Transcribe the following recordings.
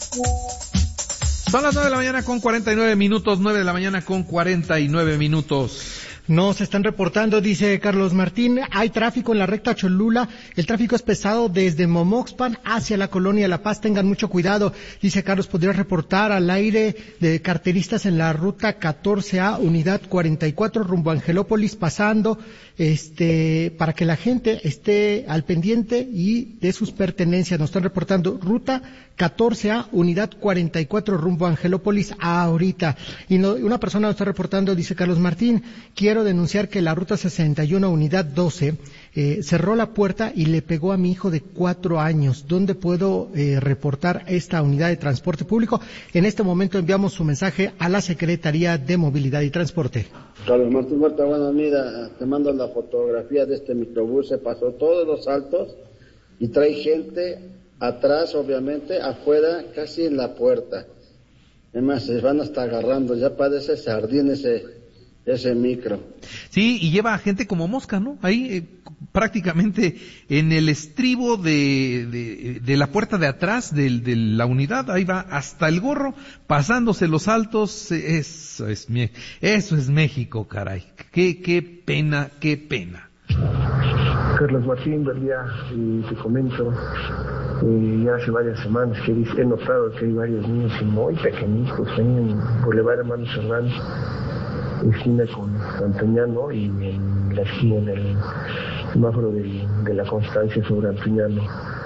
Son las 9 de la mañana con 49 minutos, 9 de la mañana con 49 minutos. Nos están reportando, dice Carlos Martín, hay tráfico en la recta Cholula, el tráfico es pesado desde Momoxpan hacia la colonia La Paz, tengan mucho cuidado. Dice Carlos, ¿podría reportar al aire de carteristas en la ruta 14A, unidad 44, rumbo a Angelópolis, pasando, para que la gente esté al pendiente y de sus pertenencias? Nos están reportando ruta 14A, unidad 44, rumbo a Angelópolis, ahorita. Y una persona nos está reportando, dice Carlos Martín, quiero denunciar que la ruta 61, unidad 12, cerró la puerta y le pegó a mi hijo de 4 años. ¿Dónde puedo reportar esta unidad de transporte público? En este momento enviamos su mensaje a la Secretaría de Movilidad y Transporte. Carlos Martín Huerta, bueno, mira, te mando la fotografía de este microbús, se pasó todos los altos y trae gente atrás, obviamente, afuera, casi en la puerta. Además, se van hasta agarrando, ya parece sardín ese micro. Sí, y lleva a gente como mosca, ¿no? Ahí prácticamente en el estribo de la puerta de atrás de la unidad, ahí va hasta el gorro, pasándose los altos. Eso es México, caray. Qué pena. Carlos Martín, buen día, y te comento, ya hace varias semanas que he notado que hay varios niños muy pequeñitos ahí en Boulevard Hermanos Serrano, esquina con Antoñano, y en la esquina en el semáforo de la Constancia sobre Antoñano,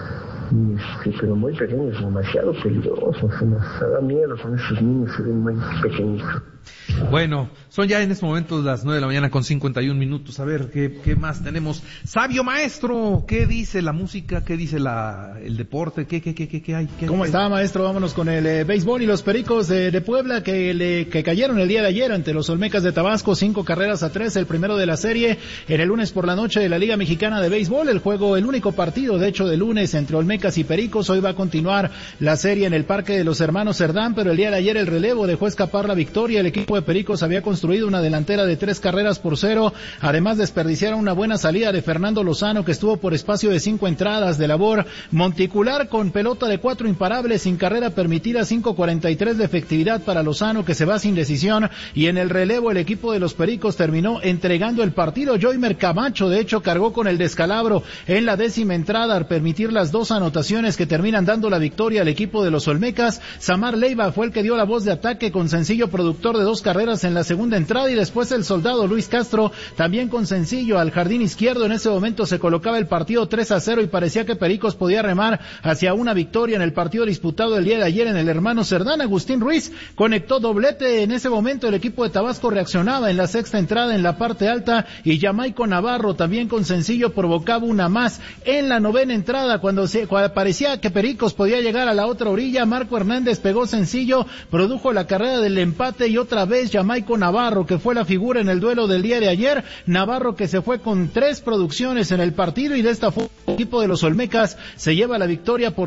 pero muy pequeños, demasiado peligrosos, nos da miedo con esos niños, se ven muy pequeñitos. Bueno, son ya en estos momentos las 9 de la mañana con 51 minutos. A ver, ¿qué más tenemos? Sabio maestro, ¿qué dice la música? ¿Qué dice el deporte? ¿Qué hay? ¿Cómo está, maestro? Vámonos con el béisbol y los Pericos de Puebla que cayeron el día de ayer ante los Olmecas de Tabasco, 5-3, el primero de la serie, en el lunes por la noche de la Liga Mexicana de Béisbol. El único partido, de hecho, de lunes entre Olmecas y Pericos. Hoy va a continuar la serie en el Parque de los Hermanos Cerdán, pero el día de ayer el relevo dejó escapar la victoria. El equipo de Pericos había construido una delantera de 3-0. Además, desperdiciaron una buena salida de Fernando Lozano, que estuvo por espacio de 5 entradas de labor monticular con pelota de 4 imparables, sin carrera permitida, 5.43 de efectividad para Lozano, que se va sin decisión. Y en el relevo el equipo de los Pericos terminó entregando el partido. Joymer Camacho, de hecho, cargó con el descalabro en la 10ª entrada al permitir las 2 anotaciones que terminan dando la victoria al equipo de los Olmecas. Samar Leiva fue el que dio la voz de ataque con sencillo productor de 2 carreras en la segunda entrada, y después el soldado Luis Castro también con sencillo al jardín izquierdo. En ese momento se colocaba el partido 3-0 y parecía que Pericos podía remar hacia una victoria en el partido disputado el día de ayer en el Hermano Cerdán. Agustín Ruiz conectó doblete. En ese momento el equipo de Tabasco reaccionaba en la 6ª entrada en la parte alta, y Jamaico Navarro también con sencillo provocaba una más en la 9ª entrada. Cuando parecía que Pericos podía llegar a la otra orilla, Marco Hernández pegó sencillo, produjo la carrera del empate, y otra vez Jamaico Navarro, que fue la figura en el duelo del día de ayer. Navarro, que se fue con 3 producciones en el partido, y de esta forma el equipo de los Olmecas se lleva la victoria por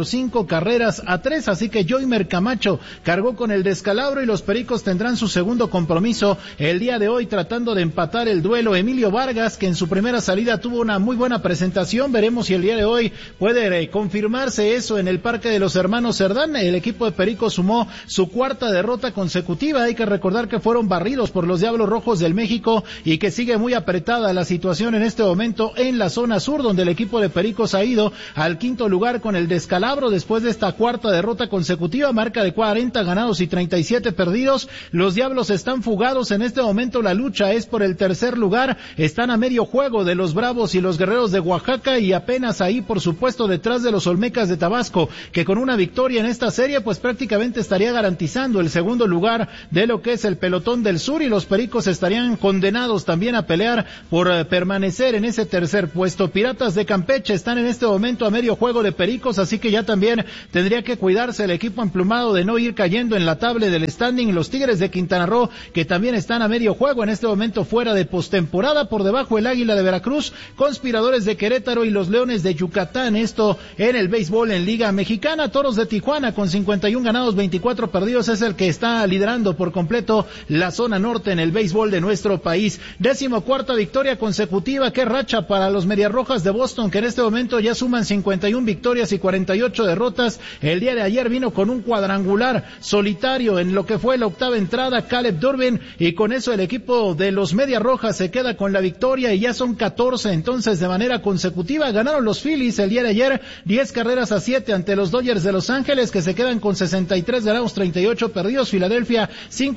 5-3. Así que Joymer Camacho cargó con el descalabro, y los Pericos tendrán su segundo compromiso el día de hoy tratando de empatar el duelo. Emilio Vargas, que en su primera salida tuvo una muy buena presentación, veremos si el día de hoy puede confirmarse eso en el Parque de los Hermanos Cerdán. El equipo de Pericos sumó su 4ª derrota consecutiva. Hay que recordar que fueron barridos por los Diablos Rojos del México, y que sigue muy apretada la situación en este momento en la zona sur, donde el equipo de Pericos ha ido al 5º lugar con el descalabro después de esta 4ª derrota consecutiva, marca de 40 ganados y 37 perdidos. Los Diablos están fugados en este momento, la lucha es por el 3er lugar, están a medio juego de los Bravos y los Guerreros de Oaxaca, y apenas ahí, por supuesto, detrás de los Olmecas de Tabasco, que con una victoria en esta serie pues prácticamente estaría garantizando el segundo lugar de lo que es el pelotón del sur, y los Pericos estarían condenados también a pelear por permanecer en ese 3er puesto. Piratas de Campeche están en este momento a medio juego de Pericos, así que ya también tendría que cuidarse el equipo emplumado de no ir cayendo en la tabla del standing. Los Tigres de Quintana Roo, que también están a medio juego en este momento fuera de postemporada, por debajo el Águila de Veracruz, Conspiradores de Querétaro y los Leones de Yucatán, esto en en el béisbol en Liga Mexicana. Toros de Tijuana con 51 ganados, 24 perdidos es el que está liderando por completo la zona norte en el béisbol de nuestro país. 14ª victoria consecutiva, qué racha para los Mediarrojas de Boston, que en este momento ya suman 51 victorias y 48 derrotas. El día de ayer vino con un cuadrangular solitario en lo que fue la octava entrada Caleb Durbin, y con eso el equipo de los Mediarrojas se queda con la victoria y ya son 14 entonces de manera consecutiva. Ganaron los Phillies el día de ayer 10-7 ante los Dodgers de Los Ángeles, que se quedan con 63 ganados, 38 perdidos. Filadelfia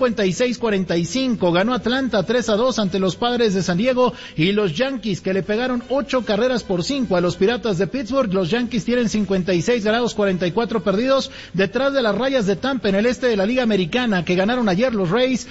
56-45, ganó Atlanta 3-2 ante los Padres de San Diego, y los Yankees que le pegaron 8-5 a los Piratas de Pittsburgh. Los Yankees tienen 56 ganados, 44 perdidos, detrás de las Rayas de Tampa en el este de la Liga Americana, que ganaron ayer los Rays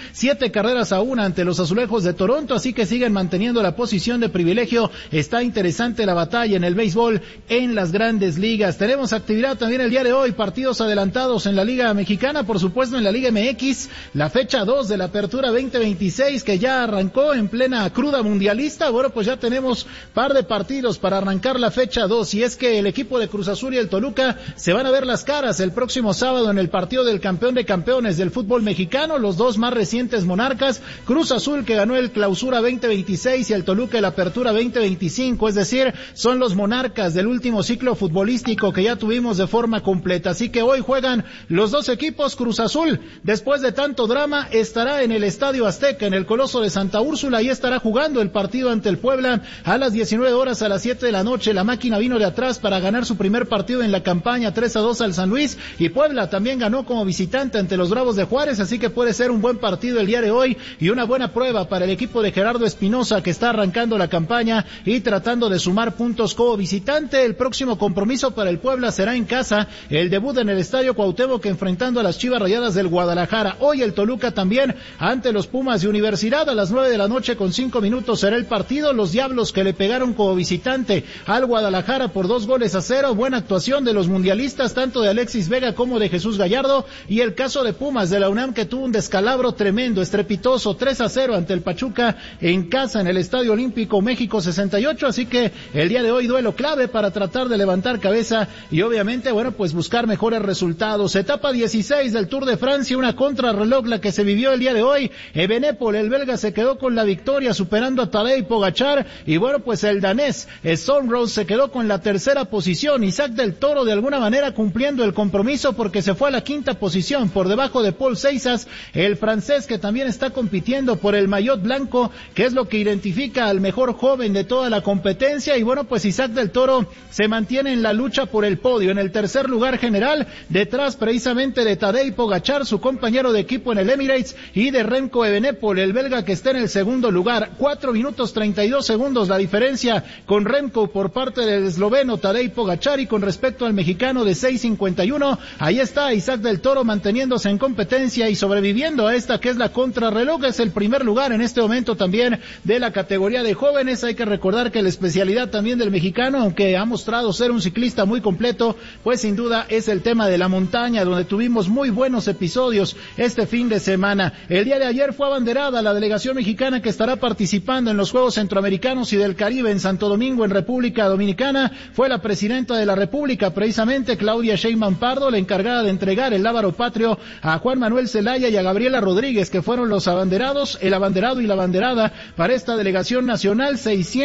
7-1 ante los Azulejos de Toronto, así que siguen manteniendo la posición de privilegio. Está interesante la batalla en el béisbol en las grandes ligas. Tenemos actividad también el día de hoy, partidos adelantados en la Liga Mexicana, por supuesto en la Liga MX, la fecha 2 de la Apertura 2026 que ya arrancó en plena cruda mundialista. Bueno, pues ya tenemos par de partidos para arrancar la fecha 2, y es que el equipo de Cruz Azul y el Toluca se van a ver las caras el próximo sábado en el partido del campeón de campeones del fútbol mexicano, los dos más recientes monarcas, Cruz Azul que ganó el Clausura 2026 y el Toluca el Apertura 2025, es decir, son los monarcas del último ciclo futbolístico que ya tuvimos de forma completa. Así que hoy juegan los dos equipos. Cruz Azul, después de tanto drama, estará en el Estadio Azteca, en el Coloso de Santa Úrsula, y estará jugando el partido ante el Puebla a las 19 horas, a las 7 de la noche. La máquina vino de atrás para ganar su primer partido en la campaña 3-2 al San Luis, y Puebla también ganó como visitante ante los Bravos de Juárez, así que puede ser un buen partido el día de hoy y una buena prueba para el equipo de Gerardo Espinosa, que está arrancando la campaña y tratando de sumar puntos como visitante. El próximo compromiso para el Puebla será en casa, el debut en el Estadio Cuauhtémoc enfrentando a las Chivas Rayadas del Guadalajara. Hoy el Toluca también ante los Pumas de Universidad a las 9 de la noche con 5 minutos será el partido. Los Diablos que le pegaron como visitante al Guadalajara por 2-0, buena actuación de los mundialistas, tanto de Alexis Vega como de Jesús Gallardo, y el caso de Pumas de la UNAM, que tuvo un descalabro tremendo, estrepitoso, 3-0 ante el Pachuca en casa en el Estadio Olímpico México 68, así que el día de hoy duelo clave para tratar de levantar cabeza y obviamente, bueno, pues buscar mejores resultados. Etapa 16 del Tour de Francia, una contrarreloj la que se vivió el día de hoy. Evenepoel, el belga, se quedó con la victoria superando a Tadej Pogačar, y bueno, pues el danés Stonrose se quedó con la tercera posición. Isaac del Toro de alguna manera cumpliendo el compromiso porque se fue a la quinta posición por debajo de Paul Seixas, el francés, que también está compitiendo por el maillot blanco, que es lo que identifica al mejor joven de toda la competencia. Y bueno, pues Isaac del Toro se mantiene en la lucha por el podio, en el tercer lugar general, detrás precisamente de Tadej Pogačar, su compañero de equipo en el Emirates, y de Remco Evenepoel, el belga, que está en el segundo lugar. 4 minutos 32 segundos la diferencia con Remco por parte del esloveno Tadej Pogačar, y con respecto al mexicano de 6:51, ahí está Isaac del Toro manteniéndose en competencia y sobreviviendo a esta que es la contrarreloj. Es el primer lugar en este momento también de la categoría de jóvenes. Hay que recordar que la especialidad también del mexicano, aunque ha mostrado ser un ciclista muy completo, pues sin duda es el tema de la montaña, donde tuvimos muy buenos episodios este fin de semana. El día de ayer fue abanderada la delegación mexicana que estará participando en los Juegos Centroamericanos y del Caribe en Santo Domingo, en República Dominicana. Fue la presidenta de la República, precisamente Claudia Sheinbaum Pardo, la encargada de entregar el lábaro patrio a Juan Manuel Zelaya y a Gabriela Rodríguez, que fueron los abanderados, el abanderado y la abanderada para esta delegación nacional.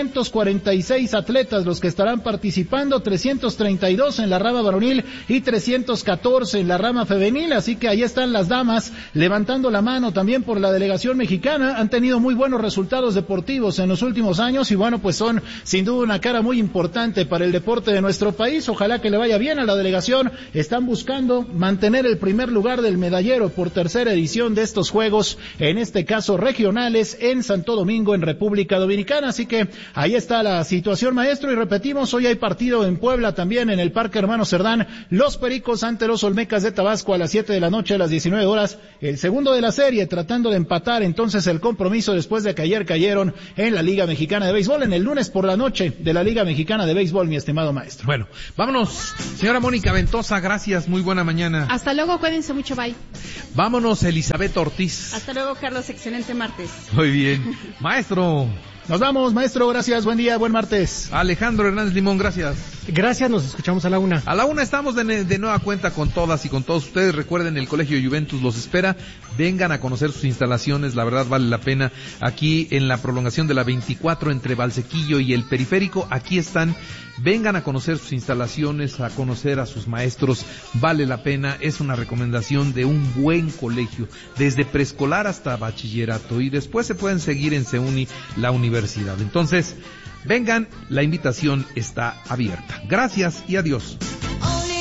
646 atletas los que estarán participando, 332 en la rama varonil y 314 en la rama femenil, así que ahí están las damas levantando la mano también por la delegación mexicana. Han tenido muy buenos resultados deportivos en los últimos años y bueno, pues son sin duda una cara muy importante para el deporte de nuestro país. Ojalá que le vaya bien a la delegación. Están buscando mantener el primer lugar del medallero por tercera edición de estos Juegos, en este caso regionales, en Santo Domingo, en República Dominicana. Así que ahí está la situación, maestro, y repetimos, hoy hay partido en Puebla también en el Parque Hermano Cerdán, los Pericos ante los Olmecas de Tabasco a las 7 de la noche, a las 19 horas, el segundo de la serie, tratando de empatar entonces el compromiso después de que ayer cayeron en la Liga Mexicana de Béisbol, en el lunes por la noche de la Liga Mexicana de Béisbol, mi estimado maestro. Bueno, vámonos, señora Mónica Ventosa, gracias, muy buena mañana. Hasta luego, cuídense mucho, bye. Vámonos, Elizabeth Ortiz. Hasta luego, Carlos, excelente martes. Muy bien. Maestro. Nos vamos, maestro, gracias, buen día, buen martes. Alejandro Hernández Limón, gracias. Gracias, nos escuchamos a la 1. A la 1 estamos de nueva cuenta con todas y con todos ustedes. Recuerden, el Colegio Juventus los espera. Vengan a conocer sus instalaciones, la verdad vale la pena. Aquí en la prolongación de la 24 entre Valsequillo y el Periférico, aquí están. Vengan a conocer sus instalaciones, a conocer a sus maestros, vale la pena, es una recomendación de un buen colegio, desde preescolar hasta bachillerato, y después se pueden seguir en CEUNI, la universidad. Entonces, vengan, la invitación está abierta. Gracias y adiós.